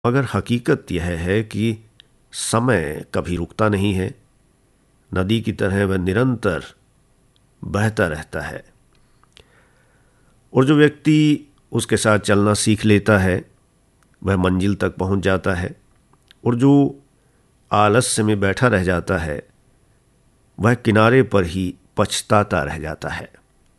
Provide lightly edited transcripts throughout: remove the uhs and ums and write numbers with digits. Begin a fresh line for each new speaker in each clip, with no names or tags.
मगर हकीकत यह है कि समय कभी रुकता नहीं है। नदी की तरह वह निरंतर बहता रहता है, और जो व्यक्ति उसके साथ चलना सीख लेता है वह मंजिल तक पहुंच जाता है, और जो आलस्य में बैठा रह जाता है वह किनारे पर ही पछताता रह जाता है।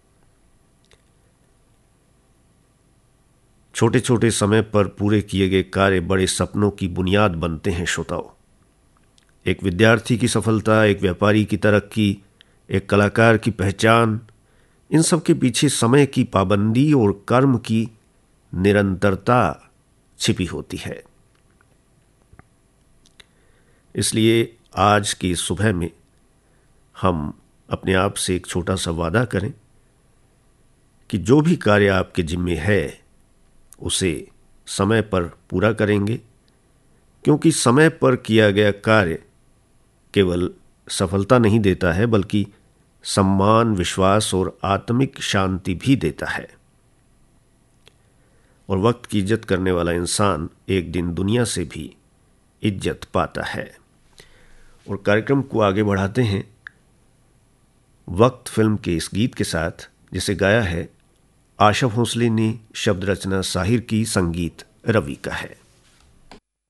छोटे छोटे समय पर पूरे किए गए कार्य बड़े सपनों की बुनियाद बनते हैं श्रोताओ। एक विद्यार्थी की सफलता, एक व्यापारी की तरक्की, एक कलाकार की पहचान, इन सब के पीछे समय की पाबंदी और कर्म की निरंतरता छिपी होती है। इसलिए आज की सुबह में हम अपने आप से एक छोटा सा वादा करें कि जो भी कार्य आपके जिम्मे है उसे समय पर पूरा करेंगे, क्योंकि समय पर किया गया कार्य केवल सफलता नहीं देता है बल्कि सम्मान, विश्वास और आत्मिक शांति भी देता है। और वक्त की इज्जत करने वाला इंसान एक दिन दुनिया से भी इज्जत पाता है। और कार्यक्रम को आगे बढ़ाते हैं वक्त फिल्म के इस गीत के साथ, जिसे गाया है आशा भोसले ने, शब्द रचना साहिर की, संगीत रवि का है।